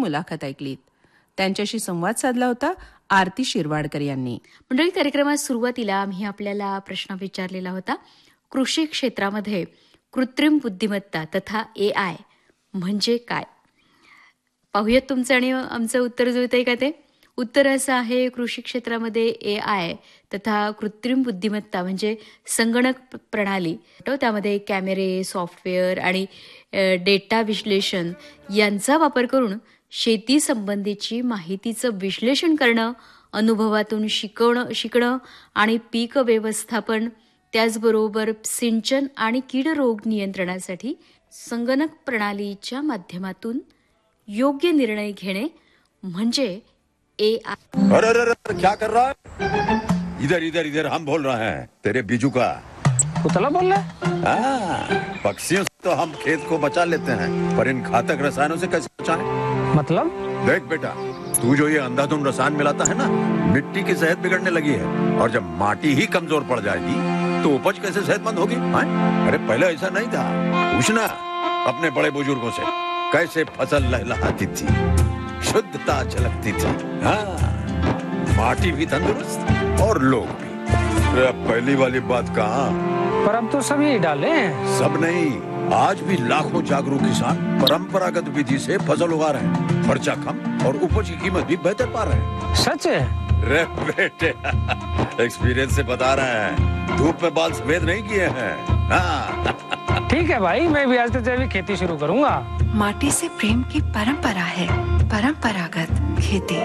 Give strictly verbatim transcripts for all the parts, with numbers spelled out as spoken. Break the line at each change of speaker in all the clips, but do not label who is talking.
मुलाखत ऐकलीत. त्यांच्याशी संवाद साधला होता आरती शिरवाडकर यांनी.
मंडळी, कार्यक्रमात सुरुवातीला आम्ही आपल्याला प्रश्न विचारलेला होता, कृषी क्षेत्रामध्ये कृत्रिम बुद्धिमत्ता तथा ए आय म्हणजे काय? पाहूयात तुमचं आणि आमचं उत्तर जुळतंय का ते. उत्तर असं आहे, कृषी क्षेत्रामध्ये ए आय तथा कृत्रिम बुद्धिमत्ता म्हणजे संगणक प्रणाली, त्यामध्ये कॅमेरे, सॉफ्टवेअर आणि डेटा विश्लेषण यांचा वापर करून शेती संबंधीची माहितीचं विश्लेषण करणं, अनुभवातून शिकवणं शिकणं आणि पीक व्यवस्थापन, त्याचबरोबर सिंचन आणि कीड रोग नियंत्रणासाठी संगणक प्रणालीच्या माध्यमातून योग्य निर्णय घेणे म्हणजे ए आय.
अरे अरे अरे क्या कर रहा है? इधर इधर इधर हम बोल रहे हैं तेरे बीजू का.
उतला बोल रहा
है? पक्षियों से तो हम खेत को बचा लेते हैं, पर इन घातक रसायनों से कैसे बचाएं?
मतलब?
देख बेटा, तू जो ये अंधाधुंध रसायन मिलाता है ना, मिट्टी की सेहत बिगड़ने लगी है. और जब माटी ही कमजोर पड़ जाएगी तो उपज कैसे सेहतमंद होगी? अरे पहले ऐसा नहीं था. पूछना अपने बड़े बुजुर्गों से, कैसे फसल लहलहाती थी, शुद्धता झलकती थी. हाँ, माटी भी तंदुरुस्त और लोग भी. अरे पहली वाली बात कहाँ,
पर अब तो सब यही डाले हैं.
सब नहीं, आज भी लाखों जागरूक किसान परंपरागत विधि से फसल उगा रहे हैं. खर्चा कम और उपज की कीमत भी बेहतर पा रहे हैं.
सच है?
रे बेटे, एक्सपीरियंस से बता रहे हैं, धूप में बाल सफेद नहीं किए हैं. हाँ.
ठीक है भाई, मैं भी आज से जैविक खेती शुरू करूंगा.
माटी से प्रेम की परंपरा है परंपरागत खेती.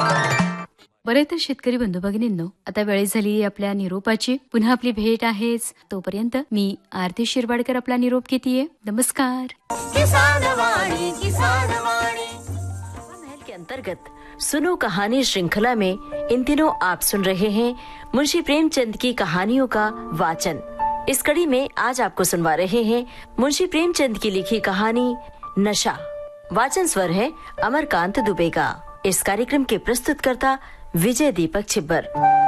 बरे तर शेतकरी बंधू भगिनींनो, आता वेळ झाली आपल्या निरोपाची. पुन्हा आपली भेट आहेच. तोपर्यंत मी आरती शिरवाडकर आपला निरोप घेतीये. नमस्कार.
किसान वाणी, किसान वाणी के अंतर्गत सुनो कहानी श्रृंखला में इन दिनों आप सुन रहे हैं मुंशी प्रेमचंद की कहानियों का वाचन. इस कड़ी में आज आपको सुनवा रहे हैं मुंशी प्रेमचंद की लिखी कहानी नशा. वाचन स्वर है अमरकांत दुबे का. इस कार्यक्रम के प्रस्तुतकर्ता विजय दीपक छिब्बर.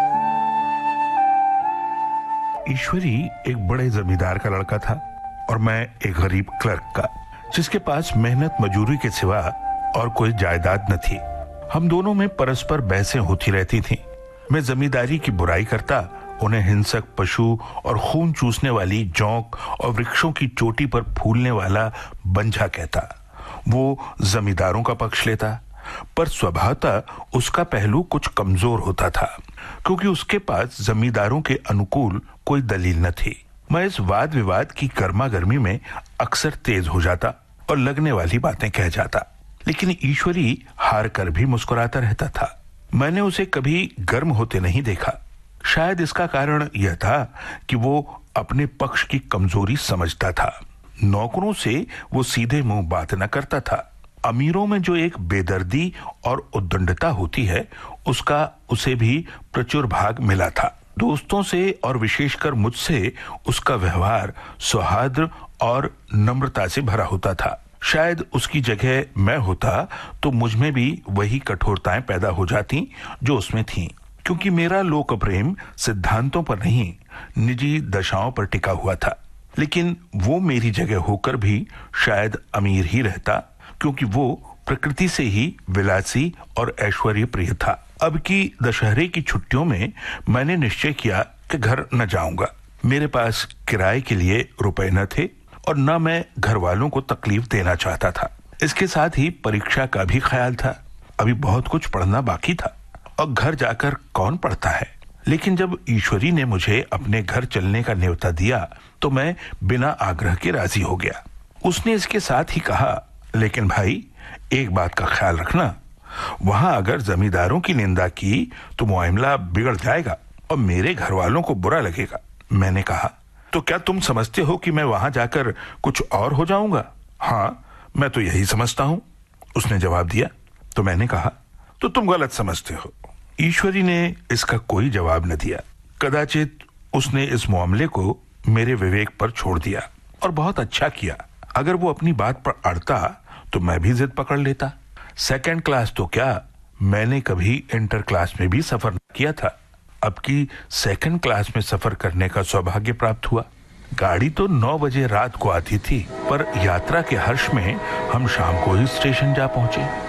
ईश्वरी एक बड़े जमींदार का लड़का था और मैं एक गरीब क्लर्क का, जिसके पास मेहनत मजूरी के सिवा और कोई जायदाद न थी. हम दोनों में परस्पर बहसें होती रहती थीं. मैं जमींदारी की बुराई करता, उन्हें हिंसक पशु और खून चूसने वाली जौंक और वृक्षों की चोटी पर फूलने वाला बंझा कहता. वो जमींदारों का पक्ष लेता, पर स्वभावतः उसका पहलू कुछ कमजोर होता था, क्योंकि उसके पास जमींदारों के अनुकूल कोई दलील न थी. मैं इस वाद विवाद की गर्मा गर्मी में अक्सर तेज हो जाता और लगने वाली बातें कह जाता, लेकिन ईश्वरी हार कर भी मुस्कुराता रहता था. मैंने उसे कभी गर्म होते नहीं देखा. शायद इसका कारण यह था कि वो अपने पक्ष की कमजोरी समझता था. नौकरों से वो सीधे मुंह बात न करता था. अमीरों में जो एक बेदर्दी और उद्दंडता होती है, उसका उसे भी प्रचुर भाग मिला था. दोस्तों से और विशेषकर मुझसे उसका व्यवहार सौहार्द और नम्रता से भरा होता था. शायद उसकी जगह मैं होता तो मुझ में भी वही कठोरताएं पैदा हो जाती जो उसमें थीं, क्योंकि मेरा लोक प्रेम सिद्धांतों पर नहीं, निजी दशाओं पर टिका हुआ था. लेकिन वो मेरी जगह होकर भी शायद अमीर ही रहता, क्योंकि वो प्रकृति से ही विलासी और ऐश्वर्य प्रिय था. अब की दशहरे की छुट्टियों में मैंने निश्चय किया कि घर न जाऊंगा. मेरे पास किराए के लिए रुपए न थे और न मैं घर वालों को तकलीफ देना चाहता था. इसके साथ ही परीक्षा का भी ख्याल था. अभी बहुत कुछ पढ़ना बाकी था और घर जाकर कौन पढ़ता है. लेकिन जब ईश्वरी ने मुझे अपने घर चलने का न्योता दिया तो मैं बिना आग्रह के राजी हो गया. उसने इसके साथ ही कहा, लेकिन भाई एक बात का ख्याल रखना, वहां अगर जमींदारों की निंदा की तो मामला बिगड़ जाएगा और मेरे घर वालों को बुरा लगेगा. मैंने कहा, तो क्या तुम समझते हो कि मैं वहां जाकर कुछ और हो जाऊंगा? हाँ, मैं तो यही समझता हूं, उसने जवाब दिया. तो मैंने कहा, तो तुम गलत समझते हो. ईश्वरी ने इसका कोई जवाब न दिया. कदाचित उसने इस मामले को मेरे विवेक पर छोड़ दिया और बहुत अच्छा किया. अगर वो अपनी बात पर अड़ता तो मैं भी जिद पकड़ लेता. सेकंड क्लास तो क्या, मैंने कभी इंटर क्लास में भी सफर न किया था. अब की सेकंड क्लास में सफर करने का सौभाग्य प्राप्त हुआ. गाड़ी तो नौ बजे रात को आती थी, पर यात्रा के हर्ष में हम शाम को ही स्टेशन जा पहुंचे.